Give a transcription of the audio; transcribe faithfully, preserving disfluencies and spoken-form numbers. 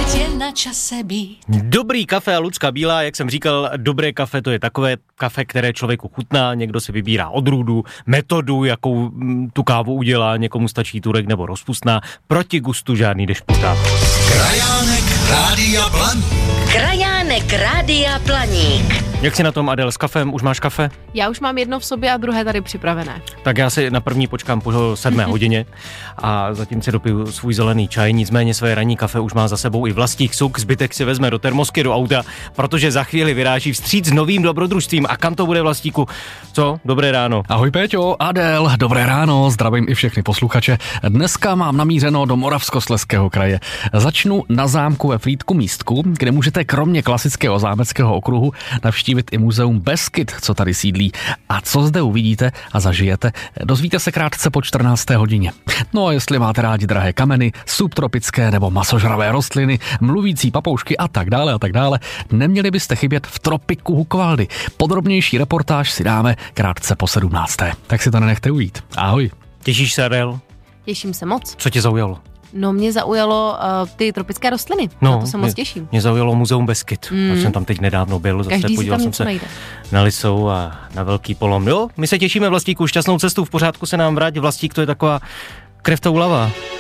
je na čase být. Dobrý kafe a Lucka Bílá, jak jsem říkal, dobré kafe to je takové kafe, které člověku chutná, někdo si vybírá odrůdu, metodu, jakou tu kávu udělá, někomu stačí turek nebo rozpustná, proti gustu žádný dešputák. Krajánek Rádia Blaník. Krajánek Rádia Blaník. Jak jsi na tom, Adel, s kafem? Už máš kafe? Já už mám jedno v sobě a druhé tady připravené. Tak já si na první počkám po sedmé hodině a zatím si dopiju svůj zelený čaj, nicméně své ranní kafe už má za sebou i Vlastík Suk, zbytek si vezme do termosky, do auta, protože za chvíli vyráží vstříc s novým dobrodružstvím. A kam to bude, Vlastíku? Co? Dobré ráno. Ahoj Péťo, Adel, dobré ráno, zdravím i všechny posluchače. Dneska mám namířeno do Moravskoslezského kraje. Začnu na zámku ve Frýdku Místku, kde můžete kromě klasického zámeckého okruhu navštívit i muzeum Beskyd, co tady sídlí. A co zde uvidíte a zažijete, dozvíte se krátce po čtrnácté hodině. No a jestli máte rádi drahé kameny, subtropické nebo masožravé rostliny, mluvící papoušky a tak dále a tak dále, neměli byste chybět v tropiku Hukvaldy. Podrobnější reportáž si dáme krátce po sedmnácté. Tak si to nenechte ujít. Ahoj. Těšíš se, Adel? Těším se moc. Co tě zaujalo? No, mě zaujalo uh, ty tropické rostliny. No, na to se moc mě, těším. Mě zaujalo muzeum Beskyd. Mm. Já jsem tam teď nedávno byl, zase Každý podíval jsem se najde. na Lisou a na Velký Polom. Jo, my se těšíme, Vlastíku, šťastnou cestu, v pořádku se nám vrať. Vlastík, to je taková krev ta úlava.